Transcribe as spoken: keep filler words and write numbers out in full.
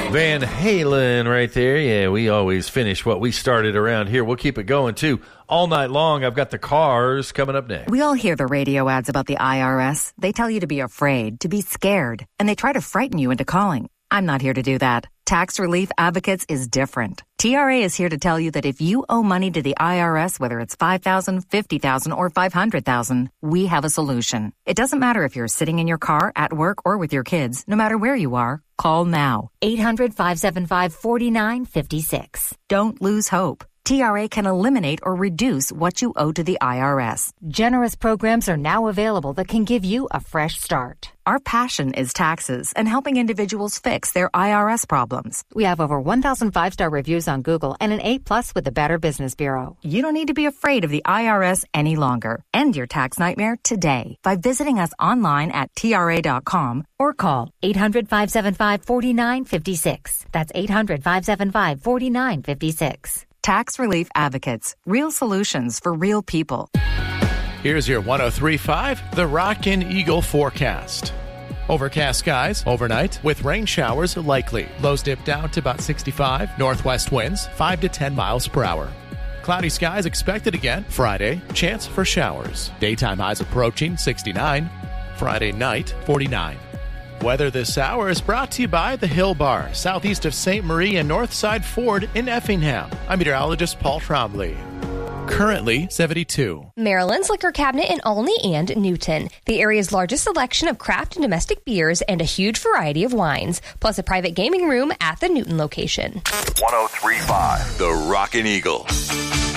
Van Halen right there. Yeah, we always finish what we started around here. We'll keep it going, too. All night long, I've got the Cars coming up next. We all hear the radio ads about the I R S. They tell you to be afraid, to be scared, and they try to frighten you into calling. I'm not here to do that. Tax Relief Advocates is different. T R A is here to tell you that if you owe money to the I R S, whether it's five thousand dollars, fifty thousand dollars, or five hundred thousand dollars, we have a solution. It doesn't matter if you're sitting in your car, at work, or with your kids. No matter where you are, call now. eight hundred, five seven five, four nine five six. Don't lose hope. T R A can eliminate or reduce what you owe to the I R S. Generous programs are now available that can give you a fresh start. Our passion is taxes and helping individuals fix their I R S problems. We have over one thousand five-star reviews on Google and an A plus with the Better Business Bureau. You don't need to be afraid of the I R S any longer. End your tax nightmare today by visiting us online at T R A dot com or call eight hundred, five seven five, four nine five six. That's eight hundred, five seven five, four nine five six. Tax Relief Advocates. Real solutions for real people. Here's your one oh three point five, the Rockin' Eagle forecast. Overcast skies overnight with rain showers likely. Lows dip down to about sixty-five. Northwest winds five to ten miles per hour. Cloudy skies expected again Friday. Chance for showers. Daytime highs approaching sixty-nine. Friday night, forty-nine. Weather this hour is brought to you by the Hill Bar, southeast of Saint Marie and Northside Ford in Effingham. I'm meteorologist Paul Trombley. Currently seventy-two. Maryland's Liquor Cabinet in Olney and Newton. The area's largest selection of craft and domestic beers and a huge variety of wines, plus a private gaming room at the Newton location. one oh three point five, the Rockin' Eagle.